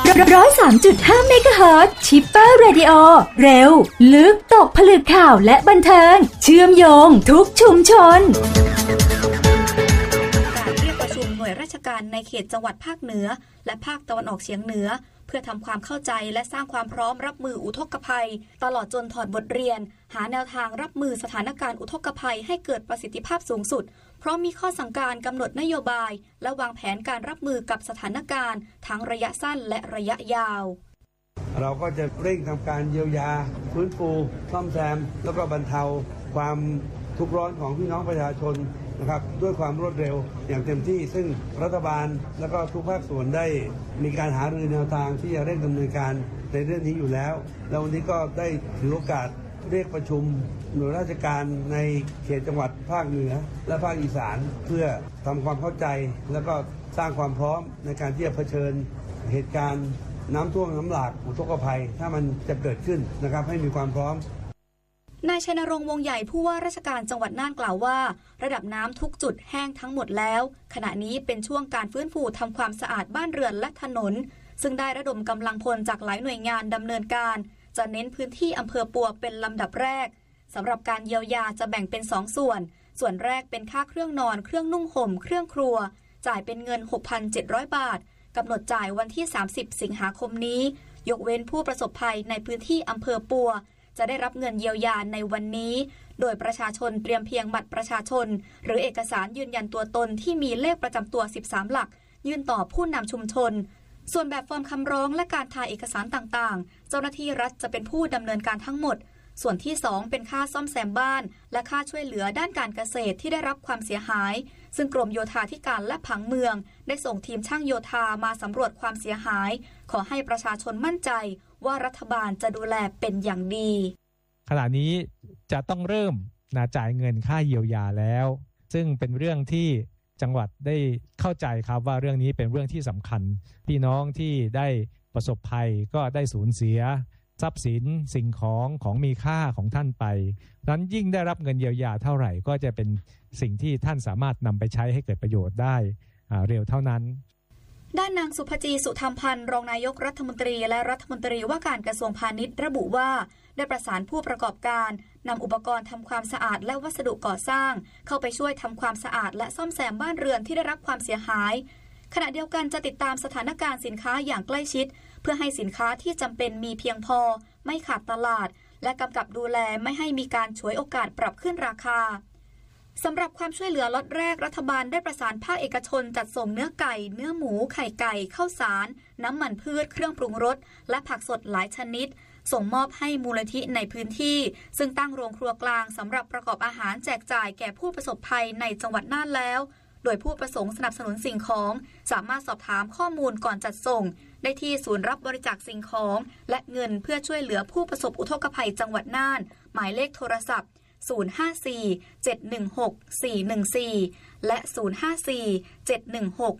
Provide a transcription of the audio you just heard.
103.5 เมกะเฮิรตซ์ชิปเปอร์เรดิโอเร็วลึกตกผลึกข่าวและบันเทิงเชื่อมโยงทุกชุมชนการเรียกประชุมหน่วยราชการในเขตจังหวัดภาคเหนือและภาคตะวันออกเฉียงเหนือเพื่อทำความเข้าใจและสร้างความพร้อมรับมืออุทกภัยตลอดจนถอดบทเรียนหาแนวทางรับมือสถานการณ์อุทกภัยให้เกิดประสิทธิภาพสูงสุดเพราะมีข้อสั่งการกำหนดนโยบายและวางแผนการรับมือกับสถานการณ์ทั้งระยะสั้นและระยะยาวเราก็จะเร่งทำการเยียวยาฟื้นฟูซ่อมแซมแล้วก็บรรเทาความทุกข์ร้อนของพี่น้องประชาชนนะครับด้วยความรวดเร็วอย่างเต็มที่ซึ่งรัฐบาลแล้วก็ทุกภาคส่วนได้มีการหารือแนวทางที่จะเร่งดำเนินการในเรื่องนี้อยู่แล้วแล้ววันนี้ก็ได้ถือโอกาสเรียกประชุมหน่วยราชการในเขตจังหวัดภาคเหนือและภาคอีสานเพื่อทำความเข้าใจแล้วก็สร้างความพร้อมในการที่จะเผชิญเหตุการณ์น้ำท่วมน้ำหลากอุทกภัยถ้ามันจะเกิดขึ้นนะครับให้มีความพร้อมนายชัยนรงค์วงใหญ่ผู้ว่าราชการจังหวัดน่านกล่าวว่าระดับน้ำทุกจุดแห้งทั้งหมดแล้วขณะนี้เป็นช่วงการฟื้นฟูทำความสะอาดบ้านเรือนและถนนซึ่งได้ระดมกำลังพลจากหลายหน่วยงานดำเนินการจะเน้นพื้นที่อำเภอปัวเป็นลำดับแรกสำหรับการเยียวยาจะแบ่งเป็น2ส่วนแรกเป็นค่าเครื่องนอนเครื่องนุ่งห่มเครื่องครัวจ่ายเป็นเงิน 6,700 บาทกำหนดจ่ายวันที่30สิงหาคมนี้ยกเว้นผู้ประสบภัยในพื้นที่อำเภอปัวจะได้รับเงินเยียวยาในวันนี้โดยประชาชนเตรียมเพียงบัตรประชาชนหรือเอกสารยืนยันตัวตนที่มีเลขประจำตัว13หลักยื่นต่อผู้นำชุมชนส่วนแบบฟอร์มคำร้องและการถ่ายเอกสารต่างๆเจ้าหน้าที่รัฐจะเป็นผู้ดำเนินการทั้งหมดส่วนที่2เป็นค่าซ่อมแซมบ้านและค่าช่วยเหลือด้านการเกษตรที่ได้รับความเสียหายซึ่งกรมโยธาธิการและผังเมืองได้ส่งทีมช่างโยธามาสำรวจความเสียหายขอให้ประชาชนมั่นใจว่ารัฐบาลจะดูแลเป็นอย่างดีขณะนี้จะต้องเริ่มจ่ายเงินค่าเยียวยาแล้วซึ่งเป็นเรื่องที่จังหวัดได้เข้าใจครับว่าเรื่องนี้เป็นเรื่องที่สำคัญพี่น้องที่ได้ประสบภัยก็ได้สูญเสียทรัพย์สินสิ่งของมีค่าของท่านไปนั้นยิ่งได้รับเงินเยียวยาเท่าไหร่ก็จะเป็นสิ่งที่ท่านสามารถนำไปใช้ให้เกิดประโยชน์ได้เร็วเท่านั้นด้านนางสุภจีสุธรรมพันธ์รองนายกรัฐมนตรีและรัฐมนตรีว่าการกระทรวงพาณิชย์ระบุว่าได้ประสานผู้ประกอบการนำอุปกรณ์ทำความสะอาดและวัสดุก่อสร้างเข้าไปช่วยทำความสะอาดและซ่อมแซมบ้านเรือนที่ได้รับความเสียหายขณะเดียวกันจะติดตามสถานการณ์สินค้าอย่างใกล้ชิดเพื่อให้สินค้าที่จำเป็นมีเพียงพอไม่ขาดตลาดและกำกับดูแลไม่ให้มีการฉวยโอกาสปรับขึ้นราคาสำหรับความช่วยเหลือล็อตแรกรัฐบาลได้ประสานภาคเอกชนจัดส่งเนื้อไก่เนื้อหมูไข่ไก่ข้าวสารน้ำมันพืชเครื่องปรุงรสและผักสดหลายชนิดส่งมอบให้มูลนิธิในพื้นที่ซึ่งตั้งโรงครัวกลางสำหรับประกอบอาหารแจกจ่ายแก่ผู้ประสบภัยในจังหวัดน่านแล้วโดยผู้ประสงค์สนับสนุนสิ่งของสามารถสอบถามข้อมูลก่อนจัดส่งได้ที่ศูนย์รับบริจาคสิ่งของและเงินเพื่อช่วยเหลือผู้ประสบอุทกภัยจังหวัดน่านหมายเลขโทรศัพท์054 716 414และ054 716